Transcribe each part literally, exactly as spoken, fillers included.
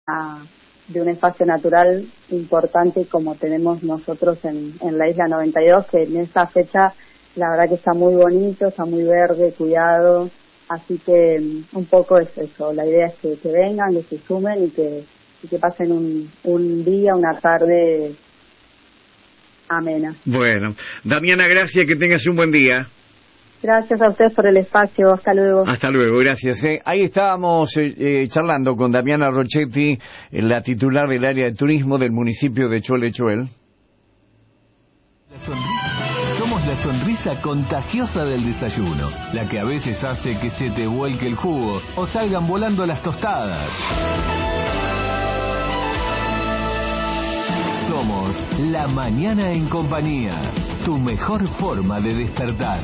de un espacio natural importante como tenemos nosotros en, en la Isla noventa y dos, que en esa fecha la verdad que está muy bonito, está muy verde, cuidado, así que un poco es eso, la idea es que, que vengan, que se sumen y que, y que pasen un, un día, una tarde amena. Bueno, Damiana, gracias, que tengas un buen día. Gracias a ustedes por el espacio, hasta luego. Hasta luego, gracias. Eh. Ahí estábamos eh, eh, charlando con Damiana Rochetti, eh, la titular del área de turismo del municipio de Cholechuel. La sonrisa. Somos la sonrisa contagiosa del desayuno, la que a veces hace que se te vuelque el jugo o salgan volando las tostadas. Somos La Mañana en Compañía, tu mejor forma de despertar.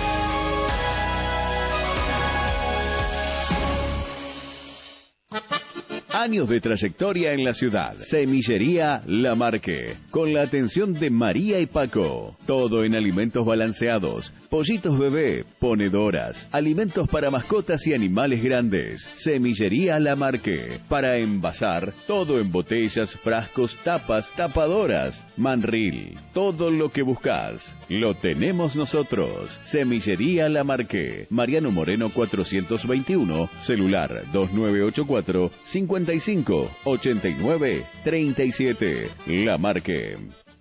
Años de trayectoria en la ciudad. Semillería La Marque, con la atención de María y Paco. Todo en alimentos balanceados, pollitos bebé, ponedoras, alimentos para mascotas y animales grandes. Semillería La Marque, para envasar, todo en botellas, frascos, tapas, tapadoras, manril. Todo lo que buscas, lo tenemos nosotros. Semillería La Marque, Mariano Moreno cuatrocientos veintiuno, celular dos nueve ocho cuatro, cincuenta y cinco, ochenta y nueve, treinta y siete. La Marque.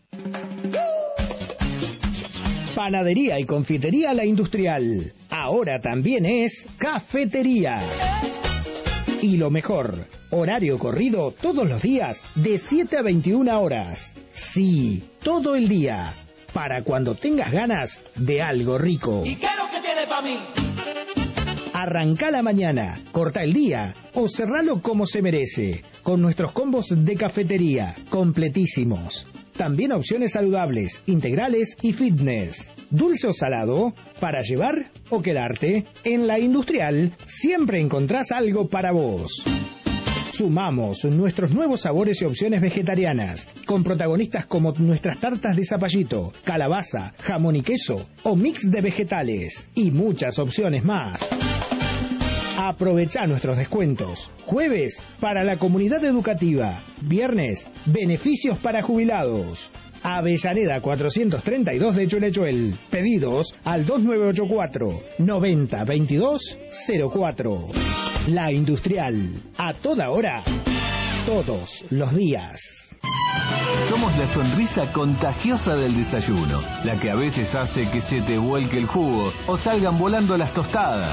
Panadería y confitería La Industrial. Ahora también es cafetería. Y lo mejor, horario corrido todos los días de siete a veintiuna horas. Sí, todo el día. Para cuando tengas ganas de algo rico. ¿Y qué es lo que tiene para mí? Arranca la mañana, corta el día o cerralo como se merece, con nuestros combos de cafetería, completísimos. También opciones saludables, integrales y fitness. Dulce o salado, para llevar o quedarte. En La Industrial siempre encontrás algo para vos. Sumamos nuestros nuevos sabores y opciones vegetarianas, con protagonistas como nuestras tartas de zapallito, calabaza, jamón y queso o mix de vegetales y muchas opciones más. Aprovecha nuestros descuentos. Jueves, para la comunidad educativa. Viernes, beneficios para jubilados. Avellaneda cuatrocientos treinta y dos de Cholechuel. Pedidos al dos nueve ocho cuatro, noventa veintidós cero cuatro. La Industrial. A toda hora, todos los días. Somos la sonrisa contagiosa del desayuno, la que a veces hace que se te vuelque el jugo o salgan volando las tostadas.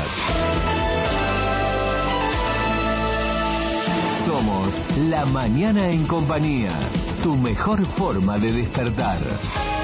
Somos La Mañana en Compañía, tu mejor forma de despertar.